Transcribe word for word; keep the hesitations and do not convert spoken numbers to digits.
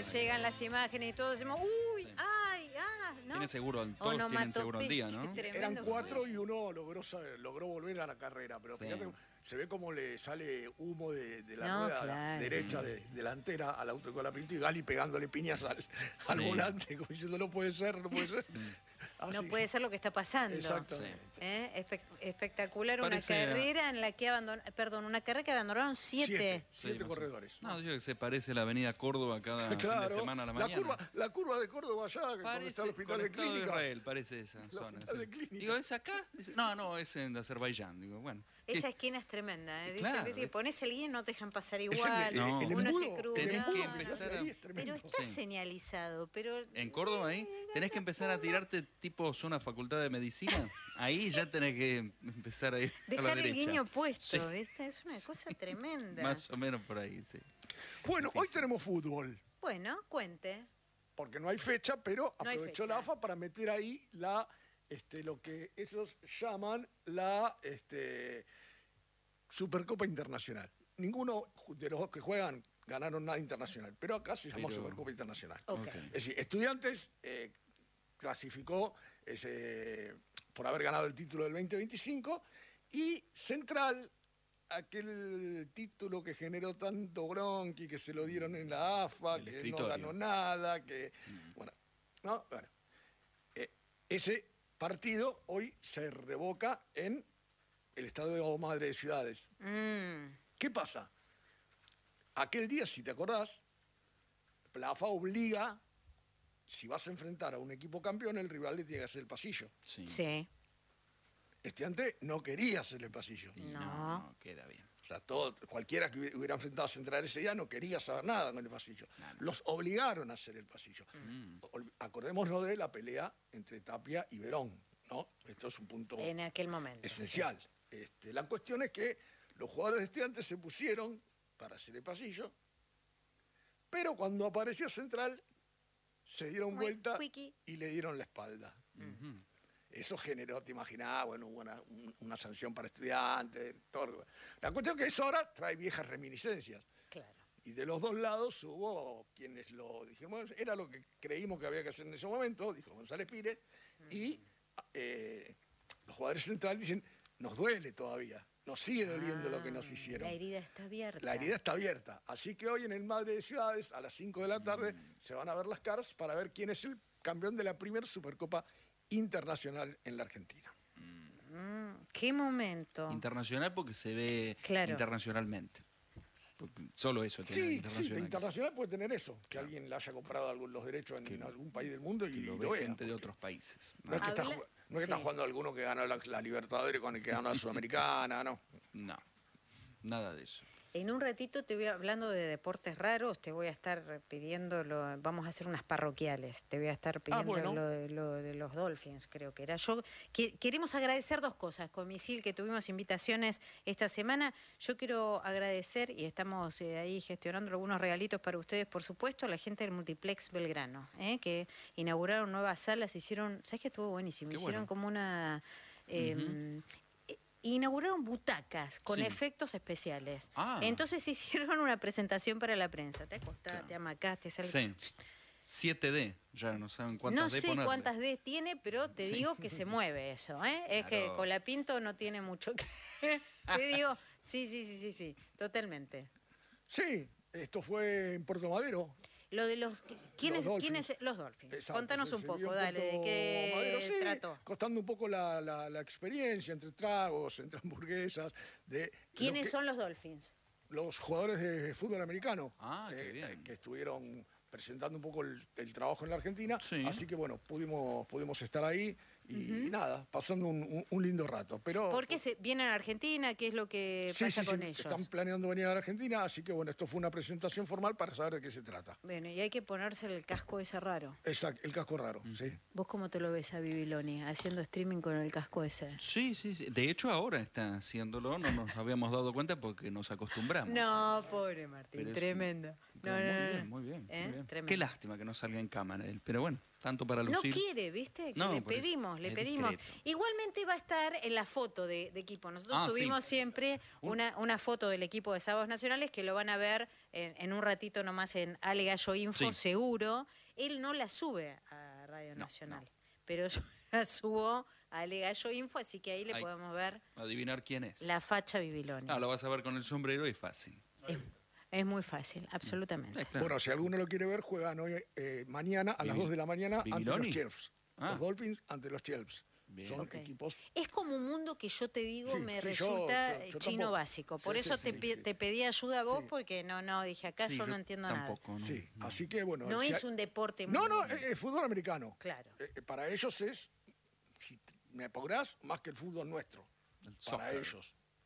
llegan las imágenes y todos decimos, uy, Sí. ay, ah, ¿no? Tiene seguro, todos tienen seguro al día, ¿no? Tremendo Eran cuatro fue. y uno logró, saber- logró volver a la carrera, pero Sí. fíjate, se ve como le sale humo de, de la No, rueda claro. derecha de, delantera al auto con la Pinto y Gali pegándole piñas al, al Sí. volante, como diciendo no puede ser, no puede ser. No Así puede que- ser lo que está pasando. Exactamente. ¿Eh? Espe- espectacular Parece- una carrera en la que abandonaron, perdón, una carrera que abandonaron siete. Siete, Sí, siete más o- corredores. No, yo creo que se parece a la avenida Córdoba cada fin Claro, de semana a la la mañana. curva, la curva de Córdoba allá, que donde Parece está el hospital de conectado de clínica. Israel, parece esa El zona. hospital sí. de clínica. Digo, ¿es acá? Dice, no, no, es en Azerbaiyán. Digo, bueno. Esa sí. esquina es tremenda, ¿eh? Dice, Claro, viste, ¿viste? pones el guía y no te dejan pasar Es igual. el, No. el Uno se embudo, cruza. el Tenés embudo que se hace empezar a- ahí, es tremendo. Pero está Sí. señalizado, pero... En Córdoba ahí tenés que empezar a tirarte tipo zona facultad de medicina. Ahí ya tenés que empezar a ir a la Dejar el derecha. guiño puesto, Sí. ¿viste? Es una cosa tremenda. Más o menos por ahí, sí. Bueno, hoy Difícil. tenemos fútbol. Bueno, cuente. Porque no hay fecha, pero No hay aprovechó fecha. la A F A para meter ahí la, este, lo que ellos llaman la este, Supercopa Internacional. Ninguno de los dos que juegan ganaron nada internacional, pero acá se llama Pero- Supercopa Internacional. Ok. Ok. Es decir, Estudiantes eh, clasificó ese, por haber ganado el título del veinte veinticinco y Central, aquel título que generó tanto bronqui, que se lo dieron en la A F A, El que escritorio. no ganó nada, que... Bueno, no, bueno. Eh, ese partido hoy se revoca en el Estadio Madre de Ciudades. Mm, ¿Qué pasa? Aquel día, si te acordás, la A F A obliga, si vas a enfrentar a un equipo campeón, el rival le tiene que hacer el pasillo. Sí. sí. Estudiante no quería hacer el pasillo. Y No. no, no, queda bien. O sea, todo, cualquiera que hubi- hubiera enfrentado a Central ese día no quería saber nada con el pasillo. No, no. Los obligaron a hacer el pasillo. Mm. Ol- Acordémonos de la pelea entre Tapia y Verón, ¿no? Esto es un punto En aquel momento. esencial. Este, la cuestión es que los jugadores de Estudiantes se pusieron para hacer el pasillo, pero cuando apareció Central, se dieron Uy, vuelta cuiqui. y le dieron la espalda. Ujú. Eso generó, te imaginás, bueno, hubo una, un- una sanción para estudiantes, todo. La cuestión es que eso ahora trae viejas reminiscencias. Claro. Y de los dos lados hubo quienes lo dijeron, bueno, era lo que creímos que había que hacer en ese momento, dijo González Pires, y eh, los jugadores centrales dicen, nos duele todavía, nos sigue doliendo lo que nos hicieron. La herida está abierta. La herida está abierta. Así que hoy en el Madre de Ciudades, a las cinco de la tarde, se van a ver las caras para ver quién es el campeón de la primera Supercopa Internacional en la Argentina. Mm, ¿Qué momento? Internacional porque se ve Claro. internacionalmente. Porque solo eso tiene Sí, sí, internacional. de internacional puede tener eso, que alguien le haya comprado algún- los derechos en, Que en lo- algún país del mundo y, Que lo y ve lo vea, gente de porque otros países. No es que, está, Habla- ju- no es que está sí. jugando alguno que ganó la, la Libertadores con el que ganó la Sudamericana, no. No, nada de eso. En un ratito te voy a- hablando de deportes raros, te voy a estar pidiendo, lo, vamos a hacer unas parroquiales, te voy a estar pidiendo bueno. lo, de- lo de los Dolphins, creo que era. Yo que- queremos agradecer dos cosas, con Misil, que tuvimos invitaciones esta semana. Yo quiero agradecer, y estamos eh, ahí gestionando algunos regalitos para ustedes, por supuesto, a la gente del Multiplex Belgrano, ¿eh? Que inauguraron nuevas salas, hicieron, ¿sabes qué estuvo buenísimo? Qué Hicieron bueno. como una... eh, eh, Inauguraron butacas con Sí. efectos especiales. Ah. Entonces hicieron una presentación para la prensa. Te acostás, Claro. te amacás, te sales. Sí. siete D, ya no saben cuántas No D sé ponerle. cuántas D tiene, pero te Sí. digo que se mueve eso, ¿eh? Es que Claro. con la Pinto no tiene mucho que... te digo, sí, sí, sí, sí, sí, totalmente. Sí, esto fue en Puerto Madero. Lo de los... ¿Quiénes, Dolphins. ¿quiénes? Los Dolphins. Exacto, Contanos se- un se poco, vio en dale, ¿de Puerto qué Madero, sí, trató? Costando un poco la, la- la experiencia entre tragos, entre hamburguesas. De ¿Quiénes lo que- son los Dolphins? Los jugadores de fútbol americano. Ah, qué eh, bien. que estuvieron presentando un poco el, el trabajo en la Argentina. Sí. Así que bueno, pudimos, pudimos estar ahí y, y nada, pasando un, un- un lindo rato. Pero, ¿Por qué se vienen a Argentina? ¿Qué es lo que Sí, pasa sí, con sí, ellos? están planeando venir a la Argentina, así que bueno, esto fue una presentación formal para saber de qué se trata. Bueno, y hay que ponerse el casco ese raro. Exacto, el casco raro, sí. ¿Vos cómo te lo ves a Bibiloni haciendo streaming con el casco ese? Sí, sí, sí. De hecho, ahora está haciéndolo. No nos habíamos dado cuenta porque nos acostumbramos. No, pobre Martín, Pero es- tremendo. No, muy no, no, bien, muy bien, ¿eh? muy bien. Tremendo. Qué lástima que no salga en cámara él, pero bueno, tanto para No lucir. quiere, ¿viste? Que No, le por eso, pedimos, le es pedimos. discreto. Igualmente va a estar en la foto de, de equipo. Nosotros Ah, sí. subimos siempre Un- una, una foto del equipo de Sábados Nacionales que lo van a ver en, en un ratito nomás en Ale Gallo Info, Sí. seguro. Él no la sube a Radio No, Nacional, no. pero yo la subo a Ale Gallo Info, así que ahí le Ahí. podemos ver Adivinar quién es. la facha Bibiloni. Ah, lo vas a ver con el sombrero y fácil. Es, es muy fácil, absolutamente. Eh, claro. Bueno, si alguno lo quiere ver, juegan hoy eh, mañana a las Bibi- dos de la mañana ante ¿Bibiloni? los Chiefs. Ah. Los Dolphins ante los Chiefs. Bien. Son Ok. equipos. 'Es como un mundo que yo te digo Sí, me sí, yo- resulta yo- yo chino tampoco. básico. Por Sí, eso sí, te, sí, pi- sí. te pedí ayuda a vos Sí. porque no, no, dije acá Sí, yo no entiendo nada. tampoco, no, Sí, no. así que bueno. No si es hay- un deporte muy... No, no, es, es fútbol americano. Claro. Eh, eh, para ellos es, si te- me apurás, más que el fútbol nuestro. El Para soccer. ellos.